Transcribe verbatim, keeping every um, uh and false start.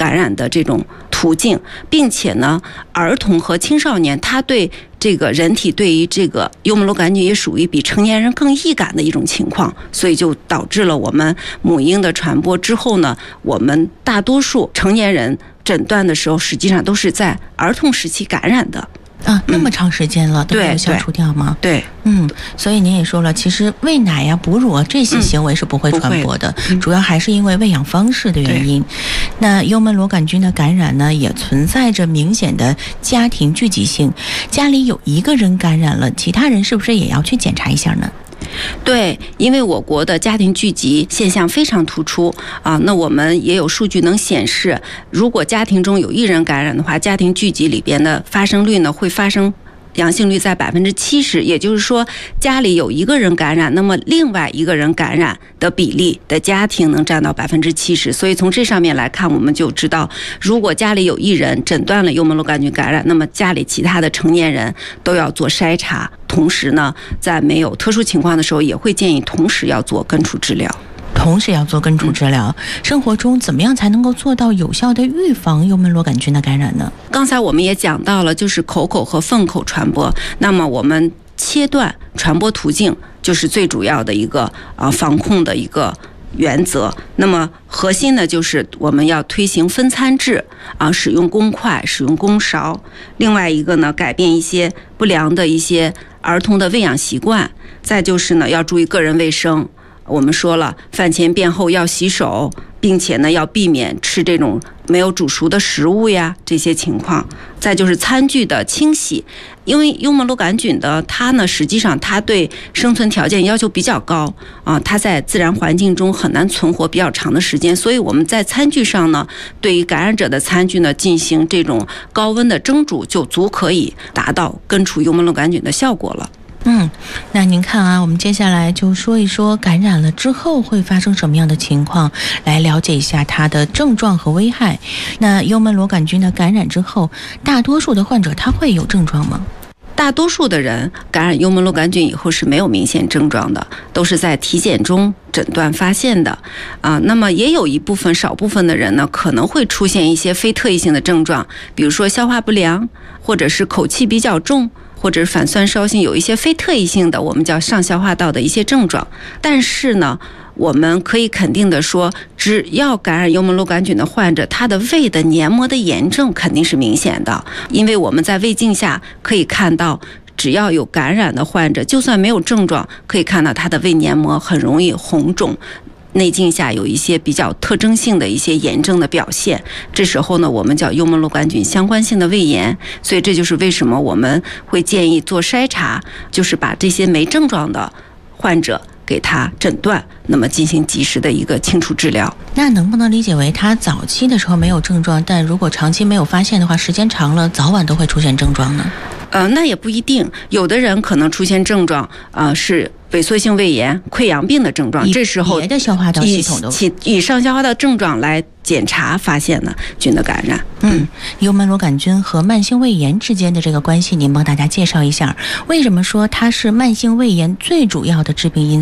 感染的这种途径，并且呢，儿童和青少年他对这个人体对于这个幽门螺杆菌也属于比成年人更易感的一种情况，所以就导致了我们母婴的传播之后呢，我们大多数成年人诊断的时候，实际上都是在儿童时期感染的。 啊，那么长时间了，嗯、都没有消除掉吗？ 对， 嗯，所以您也说了，其实喂奶呀、哺乳啊这些行为是不会传播的，嗯、主要还是因为喂养方式的原因。那幽门螺杆菌的感染呢，也存在着明显的家庭聚集性，家里有一个人感染了，其他人是不是也要去检查一下呢？ 对，因为我国的家庭聚集现象非常突出啊，那我们也有数据能显示，如果家庭中有一人感染的话，家庭聚集里边的发生率呢会发生阳性率在百分之七十，也就是说，家里有一个人感染，那么另外一个人感染的比例的家庭能占到百分之七十。所以从这上面来看，我们就知道，如果家里有一人诊断了幽门螺杆菌感染，那么家里其他的成年人都要做筛查。同时呢，在没有特殊情况的时候，也会建议同时要做根除治疗。 同时要做根除治疗，生活中怎么样才能够做到有效的预防幽门螺杆菌的感染呢？ 刚才我们也讲到了，就是口口和粪口传播，那么我们切断传播途径就是最主要的一个啊防控的一个原则。那么核心呢，就是我们要推行分餐制啊，使用公筷，使用公勺。另外一个呢，改变一些不良的一些儿童的喂养习惯。再就是呢，要注意个人卫生。我们说了，饭前便后要洗手，并且呢要避免吃这种没有煮熟的食物呀，这些情况。再就是餐具的清洗，因为幽门螺杆菌的它呢，实际上它对生存条件要求比较高啊，它在自然环境中很难存活比较长的时间，所以我们在餐具上呢，对于感染者的餐具呢进行这种高温的蒸煮，就足可以达到根除幽门螺杆菌的效果了。 嗯，那您看啊，我们接下来就说一说感染了之后会发生什么样的情况，来了解一下它的症状和危害。那幽门螺杆菌的感染之后，大多数的患者他会有症状吗？ 大多数的人感染幽门螺杆菌以后是没有明显症状的，都是在体检中诊断发现的啊。那么也有一部分少部分的人呢，可能会出现一些非特异性的症状，比如说消化不良，或者是口气比较重，或者是反酸烧心，有一些非特异性的我们叫上消化道的一些症状。但是呢，我们可以肯定的说，只要感染幽门螺杆菌的患者，他的胃的黏膜的炎症肯定是明显的，因为我们在胃镜下可以看到，只要有感染的患者，就算没有症状，可以看到他的胃黏膜很容易红肿，内镜下有一些比较特征性的一些炎症的表现，这时候呢，我们叫幽门螺杆菌相关性的胃炎。所以这就是为什么我们会建议做筛查，就是把这些没症状的患者给他诊断，那么进行及时的一个清除治疗。 那能不能理解为他早期的时候没有症状，但如果长期没有发现的话，时间长了早晚都会出现症状呢？ 呃，那也不一定，有的人可能出现症状，呃，是萎缩性胃炎、溃疡病的症状，这时候别的消化道系统的以以上消化道症状来检查发现呢菌的感染。 嗯，幽门螺杆菌和慢性胃炎之间的这个关系，您帮大家介绍一下，为什么说它是慢性胃炎最主要的致病因素？